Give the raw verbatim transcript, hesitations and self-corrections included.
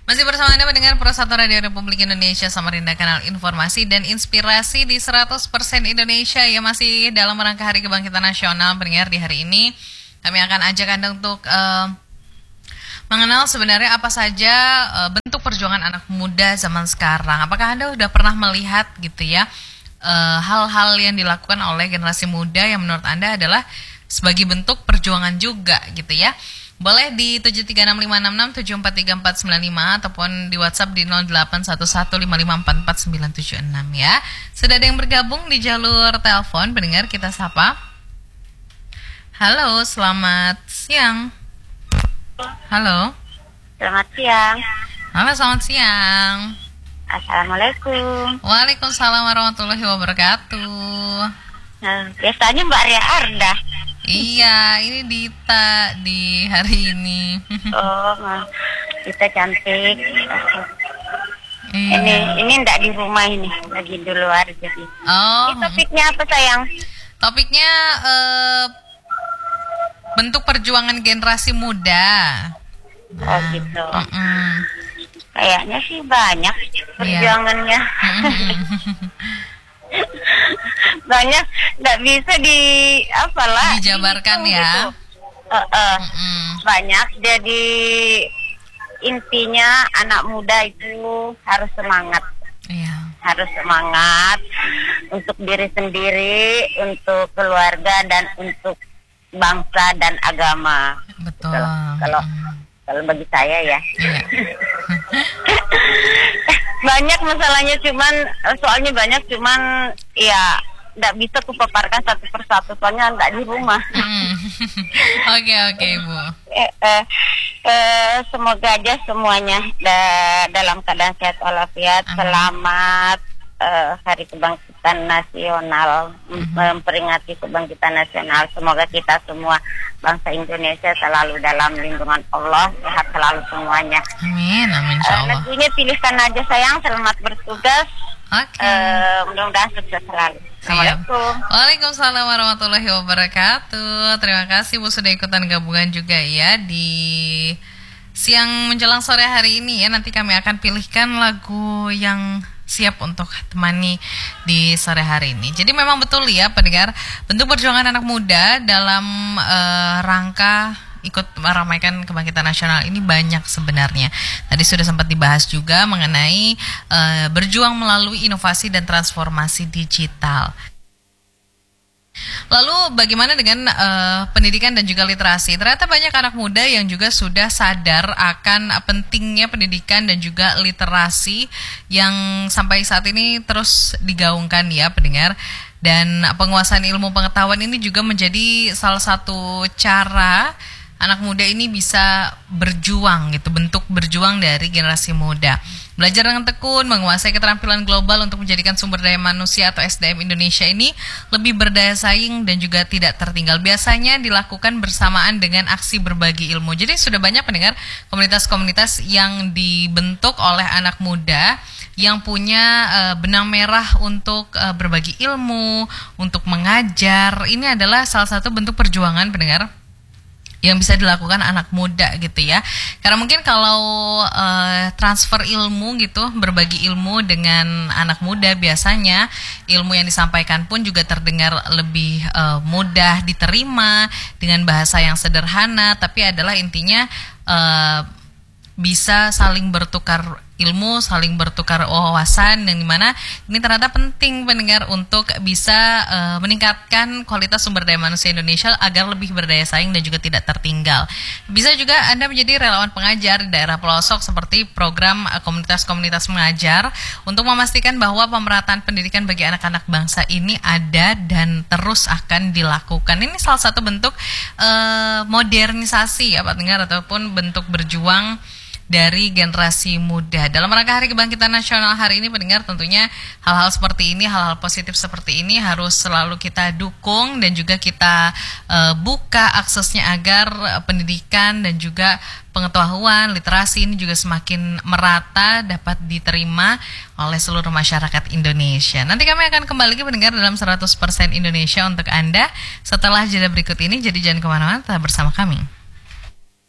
Masih bersama Anda mendengar Pro satu Radio Republik Indonesia Samarinda, kanal informasi dan inspirasi di seratus persen Indonesia yang masih dalam rangka Hari Kebangkitan Nasional. Pendengar, di hari ini kami akan ajak Anda untuk uh, mengenal sebenarnya apa saja uh, bentuk perjuangan anak muda zaman sekarang. Apakah Anda sudah pernah melihat gitu ya uh, hal-hal yang dilakukan oleh generasi muda yang menurut Anda adalah sebagai bentuk perjuangan juga gitu ya? Boleh di tujuh tiga enam lima enam enam tujuh empat tiga empat sembilan lima ataupun di WhatsApp di nol delapan satu satu lima lima empat empat sembilan tujuh enam ya. Sudah ada yang bergabung di jalur telepon, pendengar kita sapa. Halo, selamat siang. Halo. Selamat siang. Halo, selamat siang. Assalamualaikum. Waalaikumsalam warahmatullahi wabarakatuh. Nah, biasanya Mbak Ria Arda. Iya, ini Dita di hari ini. Oh, kita cantik. Iya. Ini ini enggak di rumah ini, lagi di luar jadi. Oh. Ini topiknya apa sayang? Topiknya eh, bentuk perjuangan generasi muda. Nah, Oh gitu. mm-mm. Kayaknya sih banyak perjuangannya. Banyak, nggak bisa di apalah Dijabarkan dihitung ya. gitu. Uh, uh, Mm-mm. banyak, jadi intinya anak muda itu harus semangat, Iya. harus semangat untuk diri sendiri, untuk keluarga dan untuk bangsa dan agama. Betul. Kalau kalau, Mm. kalau bagi saya ya. Iya. Banyak masalahnya, cuman soalnya banyak, cuman ya nggak bisa kupaparkan satu persatu soalnya nggak di rumah. Mm. Oke oke Ibu. eh, eh, eh, semoga aja semuanya da- dalam keadaan sehat walafiat. Amin. Selamat eh, Hari Kebangkitan Nasional, mem- memperingati Kebangkitan Nasional. Semoga kita semua bangsa Indonesia selalu dalam lindungan Allah, sehat selalu semuanya. Amin, amin Eh, insyaallah. lagunya pilihkan aja sayang. Selamat bertugas. Oke. Eh, mudah-mudahan sukses selalu. Assalamualaikum. Waalaikumsalam warahmatullahi wabarakatuh. Terima kasih Bu sudah ikutan gabungan juga ya di siang menjelang sore hari ini ya. Nanti kami akan pilihkan lagu yang siap untuk temani di sore hari ini. Jadi memang betul ya pendengar, bentuk perjuangan anak muda dalam eh, rangka ikut meramaikan kebangkitan nasional ini banyak sebenarnya. Tadi sudah sempat dibahas juga mengenai uh, berjuang melalui inovasi dan transformasi digital. Lalu bagaimana dengan uh, pendidikan dan juga literasi? Ternyata banyak anak muda yang juga sudah sadar akan pentingnya pendidikan dan juga literasi yang sampai saat ini terus digaungkan ya pendengar. Dan penguasaan ilmu pengetahuan ini juga menjadi salah satu cara anak muda ini bisa berjuang gitu, bentuk berjuang dari generasi muda. Belajar dengan tekun, menguasai keterampilan global untuk menjadikan sumber daya manusia atau S D M Indonesia ini lebih berdaya saing dan juga tidak tertinggal. Biasanya dilakukan bersamaan dengan aksi berbagi ilmu. Jadi sudah banyak pendengar komunitas-komunitas yang dibentuk oleh anak muda yang punya uh, benang merah untuk uh, berbagi ilmu, untuk mengajar. Ini adalah salah satu bentuk perjuangan pendengar yang bisa dilakukan anak muda gitu ya. Karena mungkin kalau uh, transfer ilmu gitu, berbagi ilmu dengan anak muda, biasanya ilmu yang disampaikan pun juga terdengar lebih uh, mudah diterima dengan bahasa yang sederhana, tapi adalah intinya uh, bisa saling bertukar ilmu, saling bertukar wawasan, yang dimana ini ternyata penting pendengar untuk bisa uh, meningkatkan kualitas sumber daya manusia Indonesia agar lebih berdaya saing dan juga tidak tertinggal. Bisa juga Anda menjadi relawan pengajar di daerah pelosok seperti program uh, komunitas-komunitas mengajar untuk memastikan bahwa pemerataan pendidikan bagi anak-anak bangsa ini ada dan terus akan dilakukan. Ini salah satu bentuk uh, modernisasi ya Pak pendengar, ataupun bentuk berjuang dari generasi muda. Dalam rangka Hari Kebangkitan Nasional hari ini pendengar, tentunya hal-hal seperti ini, hal-hal positif seperti ini harus selalu kita dukung dan juga kita uh, buka aksesnya agar uh, pendidikan dan juga pengetahuan, literasi ini juga semakin merata, dapat diterima oleh seluruh masyarakat Indonesia. Nanti kami akan kembali lagi pendengar dalam seratus persen Indonesia untuk Anda setelah jeda berikut ini, jadi jangan kemana-mana, tetap bersama kami.